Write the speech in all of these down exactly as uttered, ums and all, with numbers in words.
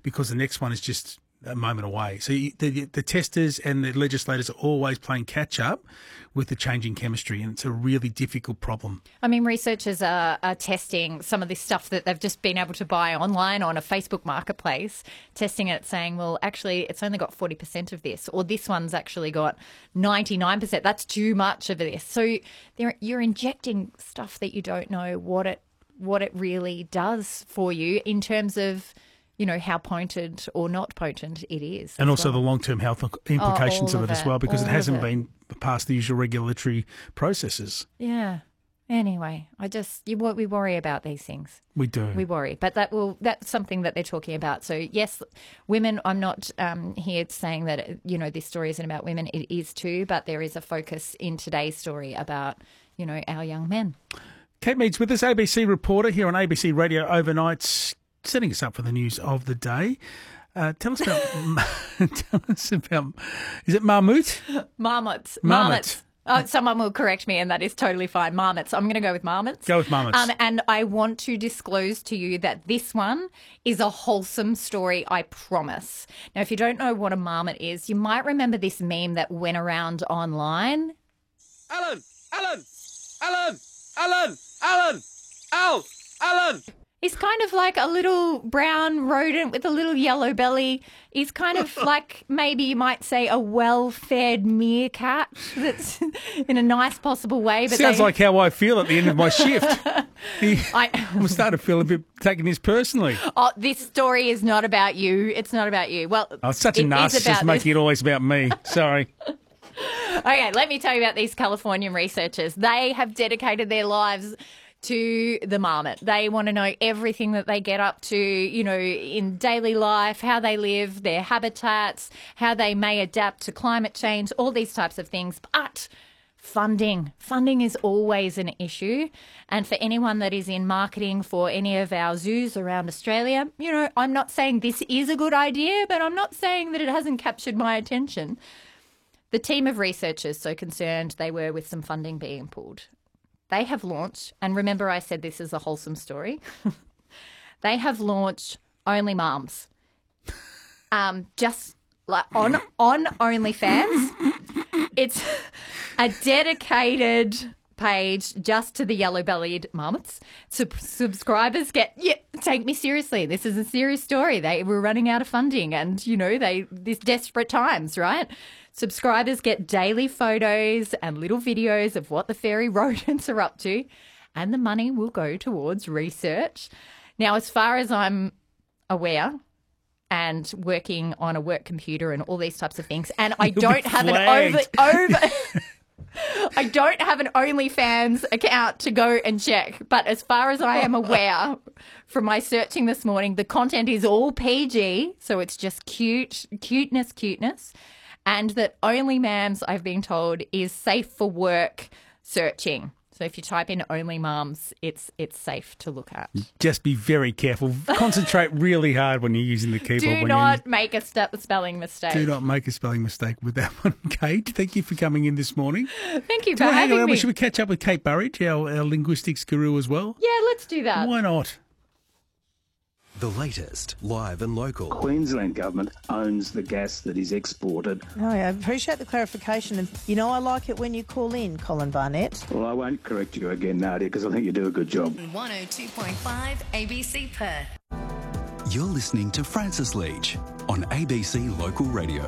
because the next one is just a moment away. So you, the, the testers and the legislators are always playing catch up with the changing chemistry, and it's a really difficult problem. I mean, researchers are, are testing some of this stuff that they've just been able to buy online on a Facebook marketplace, testing it, saying, well, actually, it's only got forty percent of this, or this one's actually got ninety-nine percent. That's too much of this. So you're injecting stuff that you don't know what it what it really does for you in terms of, you know, how potent or not potent it is. And also well. the long-term health implications oh, of, of it it as well, because all it hasn't it. been past the usual regulatory processes. Yeah. Anyway, I just, you, we worry about these things. We do. We worry. But that will, that's something that they're talking about. So, yes, women, I'm not um, here saying that, you know, this story isn't about women. It is too, but there is a focus in today's story about, you know, our young men. Kate Mead's with us, A B C reporter here on A B C Radio Overnight, setting us up for the news of the day. Uh, tell us about, tell us about, is it marmot? Marmots. Marmot. Marmots. Oh, someone will correct me, and that is totally fine. Marmots. I'm going to go with marmots. Go with marmots. Um, and I want to disclose to you that this one is a wholesome story, I promise. Now, if you don't know what a marmot is, you might remember this meme that went around online. Alan! Alan! Alan! Alan! Alan! Al! Alan! He's kind of like a little brown rodent with a little yellow belly. He's kind of like, maybe you might say, a well-fed meerkat that's in a nice possible way. But Sounds they... like how I feel at the end of my shift. He, I... I'm starting to feel a bit taking this personally. Oh, this story is not about you. It's not about you. Well, Oh, such a it is narcissist about making this. it always about me. Sorry. Okay, let me tell you about these Californian researchers. They have dedicated their lives to the marmot. They want to know everything that they get up to, you know, in daily life, how they live, their habitats, how they may adapt to climate change, all these types of things. But funding. Funding is always an issue. And for anyone that is in marketing for any of our zoos around Australia, you know, I'm not saying this is a good idea, but I'm not saying that it hasn't captured my attention. The team of researchers, so concerned they were with some funding being pulled, they have launched, and remember I said this is a wholesome story, they have launched Only Moms. Um, just like on, on OnlyFans. It's a dedicated page just to the yellow-bellied marmots. Sub- subscribers get, yeah, take me seriously. This is a serious story. They were running out of funding and, you know, they this desperate times, right? Subscribers get daily photos and little videos of what the fairy rodents are up to, and the money will go towards research. Now, as far as I'm aware, and working on a work computer and all these types of things, and I You'll don't be have an over flagged. over. I don't have an OnlyFans account to go and check, but as far as I am aware from my searching this morning, the content is all P G, so it's just cute, cuteness, cuteness, and that Only Mams, I've been told, is safe for work searching. So if you type in Only Moms, it's it's safe to look at. Just be very careful. Concentrate really hard when you're using the keyboard. Do when not you make a st- spelling mistake. Do not make a spelling mistake with that one, Kate. Thank you for coming in this morning. Thank you Do for you hang having around? me. Should we catch up with Kate Burridge, our, our linguistics guru as well? Yeah, let's do that. Why not? The latest, live and local. Queensland Government owns the gas that is exported. No, I appreciate the clarification. And, you know, I like it when you call in, Colin Barnett. Well, I won't correct you again, Nadia, because I think you do a good job. one oh two point five A B C Perth. You're listening to Francis Leach on A B C Local Radio.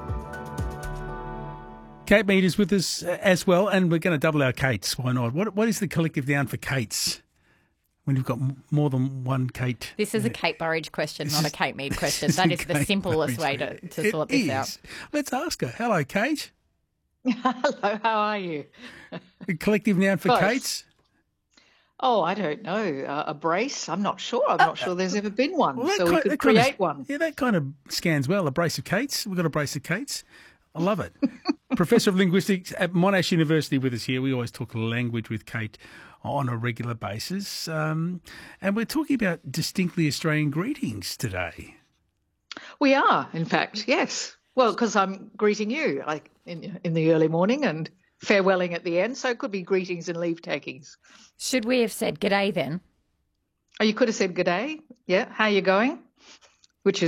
Kate Mead is with us uh, as well, and we're going to double our Kates. Why not? What What is the collective noun for Kates? When you've got m- more than one Kate. This is a Kate Burridge question, not a Kate Mead question. That is the Kate simplest Burridge. way to, to It sort this is. out. Let's ask her. Hello, Kate. Hello, how are you? A collective noun for Both. Kates? Oh, I don't know. Uh, a brace? I'm not sure. I'm not sure there's ever been one. Well, that so we kind- could that kind of- create one. Yeah, that kind of scans well. A brace of Kates. We've got a brace of Kates. I love it. Professor of Linguistics at Monash University with us here. We always talk language with Kate on a regular basis. Um, and we're talking about distinctly Australian greetings today. We are, in fact, yes. Well, because I'm greeting you like in, in the early morning and farewelling at the end. So it could be greetings and leave takings. Should we have said g'day then? Oh, you could have said good day. Yeah. How you going?